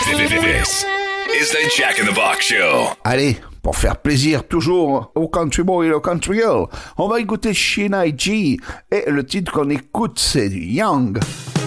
This is the Jack in the Box Show. Allez, pour faire plaisir toujours au country boy et au country girl, on va écouter Sheena G. Et le titre qu'on écoute, c'est du Young.